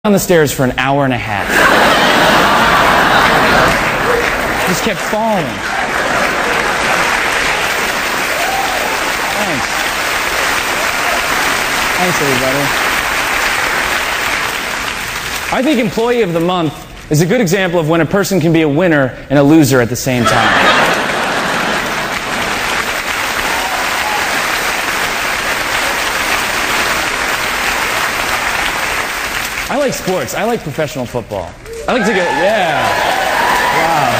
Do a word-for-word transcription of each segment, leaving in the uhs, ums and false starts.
down the stairs for an hour and a half. Just kept falling. Thanks. Thanks, everybody. I think Employee of the Month is a good example of when a person can be a winner and a loser at the same time. I like sports. I like professional football. I like to get, yeah. Wow.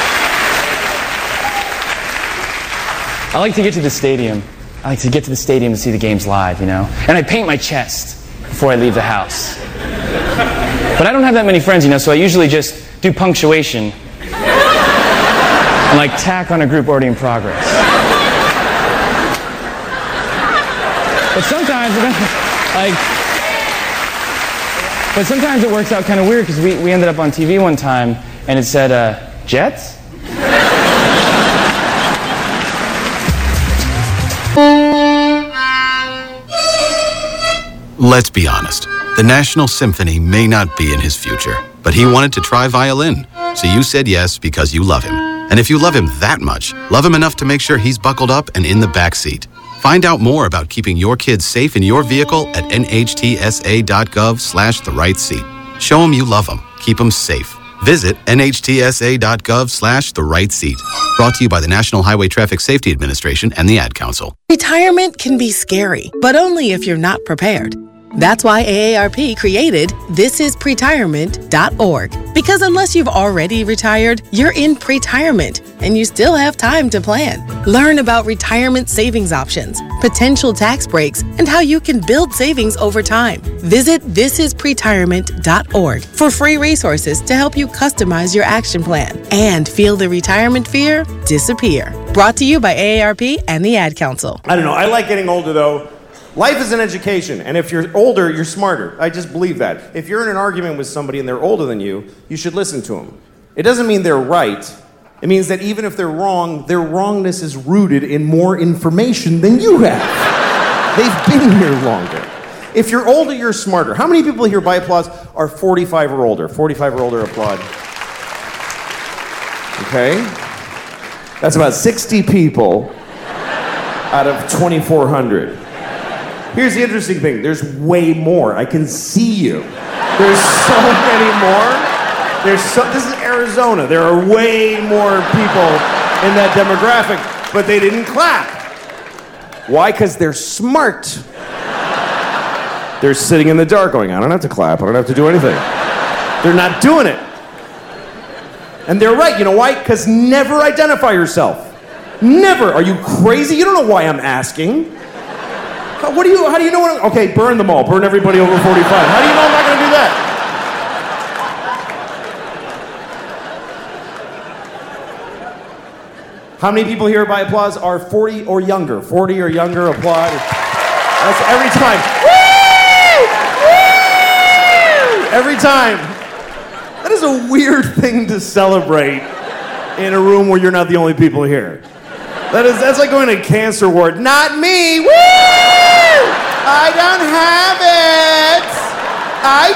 I like to get to the stadium. I like to get to the stadium to see the games live, you know? And I paint my chest before I leave the house. But I don't have that many friends, you know, so I usually just do punctuation and like tack on a group already in progress. But sometimes, like, But sometimes it works out kind of weird because we, we ended up on T V one time and it said, uh, Jets? Let's be honest. The National Symphony may not be in his future, but he wanted to try violin. So you said yes because you love him. And if you love him that much, love him enough to make sure he's buckled up and in the back seat. Find out more about keeping your kids safe in your vehicle at nhtsa.gov slash the right seat. Show them you love them. Keep them safe. Visit nhtsa.gov slash the right seat. Brought to you by the National Highway Traffic Safety Administration and the Ad Council. Retirement can be scary, but only if you're not prepared. That's why A A R P created this is pretirement dot org. Because unless you've already retired, you're in pretirement, and you still have time to plan. Learn about retirement savings options, potential tax breaks, and how you can build savings over time. Visit this is pretirement dot org for free resources to help you customize your action plan and feel the retirement fear disappear. Brought to you by A A R P and the Ad Council. I don't know. I like getting older, though. Life is an education, and if you're older, you're smarter. I just believe that. If you're in an argument with somebody and they're older than you, you should listen to them. It doesn't mean they're right. It means that even if they're wrong, their wrongness is rooted in more information than you have. They've been here longer. If you're older, you're smarter. How many people here by applause are forty-five or older? forty-five or older, applaud. Okay? That's about sixty people out of twenty-four hundred. Here's the interesting thing. There's way more. I can see you. There's so many more. There's so, this is Arizona. There are way more people in that demographic, but they didn't clap. Why? Because they're smart. They're sitting in the dark going, I don't have to clap. I don't have to do anything. They're not doing it. And they're right. You know why? Because never identify yourself. Never. Are you crazy? You don't know why I'm asking. What do you, how do you know what, okay, burn them all. Burn everybody over forty-five. How do you know I'm not going to do that? How many people here by applause are forty or younger? forty or younger, applaud. That's every time. Woo! Woo! Every time. That is a weird thing to celebrate in a room where you're not the only people here. That is, that's like going to a cancer ward. Not me. Woo! I don't have it. I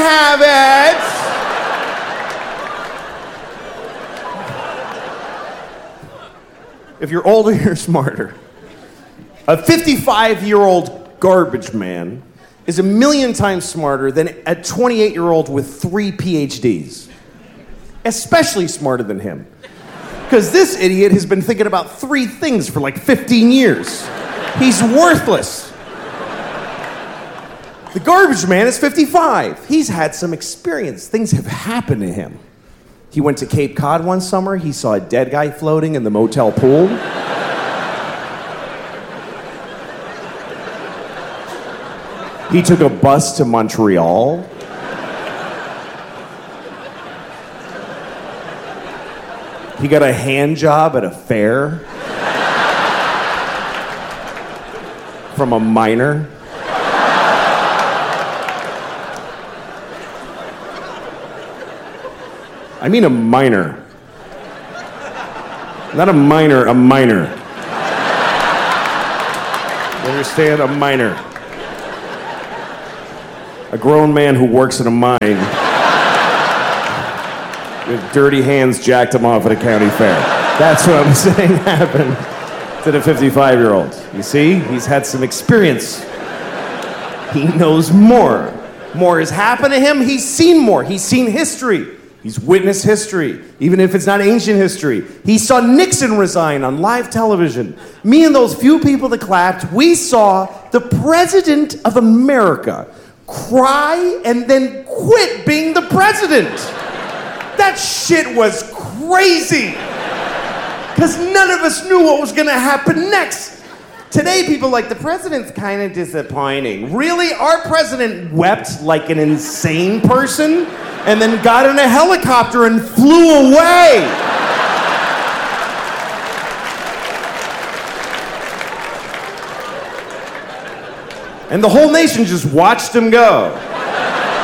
don't have it. If you're older, you're smarter. A fifty-five-year-old garbage man is a million times smarter than a twenty-eight-year-old with three P H Ds. Especially smarter than him. Because this idiot has been thinking about three things for like fifteen years. He's worthless. The garbage man is fifty-five. He's had some experience. Things have happened to him. He went to Cape Cod one summer. He saw a dead guy floating in the motel pool. He took a bus to Montreal. He got a hand job at a fair from a miner. I mean a miner. Not a minor, a minor. You understand? A minor. A grown man who works in a mine with dirty hands jacked him off at a county fair. That's what I'm saying happened to the fifty-five-year-old. You see, he's had some experience. He knows more. More has happened to him. He's seen more. He's seen history. He's witnessed history, even if it's not ancient history. He saw Nixon resign on live television. Me and those few people that clapped, we saw the President of America cry and then quit being the president. That shit was crazy. Because none of us knew what was going to happen next. Today, people are like, the president's kind of disappointing. Really? Our president wept like an insane person and then got in a helicopter and flew away. And the whole nation just watched him go.